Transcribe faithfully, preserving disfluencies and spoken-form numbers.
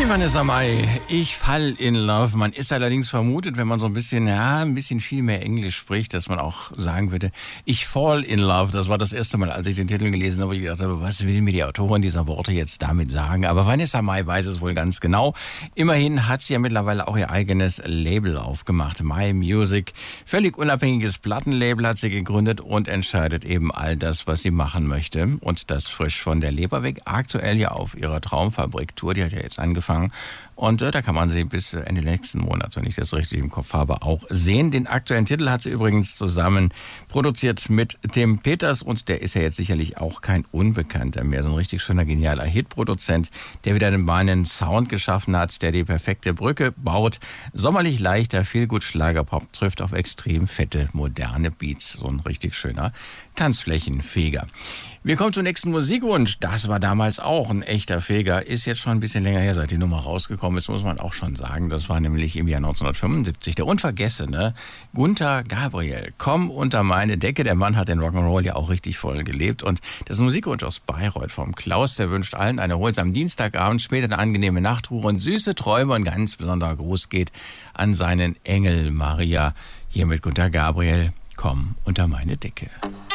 Die Vanessa Mai, ich fall in love. Man ist allerdings vermutet, wenn man so ein bisschen, ja, ein bisschen viel mehr Englisch spricht, dass man auch sagen würde, ich fall in love. Das war das erste Mal, als ich den Titel gelesen habe, wo ich gedacht habe, was will mir die Autorin dieser Worte jetzt damit sagen? Aber Vanessa Mai weiß es wohl ganz genau. Immerhin hat sie ja mittlerweile auch ihr eigenes Label aufgemacht, My Music. Völlig unabhängiges Plattenlabel hat sie gegründet und entscheidet eben all das, was sie machen möchte. Und das frisch von der Leber weg. Aktuell ja auf ihrer Traumfabrik-Tour, die hat ja jetzt angefangen. Und äh, da kann man sie bis Ende nächsten Monats, wenn ich das richtig im Kopf habe, auch sehen. Den aktuellen Titel hat sie übrigens zusammen produziert mit Tim Peters und der ist ja jetzt sicherlich auch kein Unbekannter mehr. So ein richtig schöner, genialer Hitproduzent, der wieder einen meinen Sound geschaffen hat, der die perfekte Brücke baut. Sommerlich leichter, viel gut Schlagerpop trifft auf extrem fette, moderne Beats. So ein richtig schöner Tanzflächenfeger. Wir kommen zum nächsten Musikwunsch. Das war damals auch ein echter Feger. Ist jetzt schon ein bisschen länger her, seit die Nummer rausgekommen ist, muss man auch schon sagen. Das war nämlich im Jahr neunzehnhundertfünfundsiebzig. Der unvergessene Gunther Gabriel. Komm unter meine Decke. Der Mann hat den Rock'n'Roll ja auch richtig voll gelebt. Und das Musikwunsch aus Bayreuth vom Klaus, der wünscht allen einen erholsamen Dienstagabend, später eine angenehme Nachtruhe und süße Träume. Und ganz besonderer Gruß geht an seinen Engel Maria. Hier mit Gunther Gabriel. Komm unter meine Decke.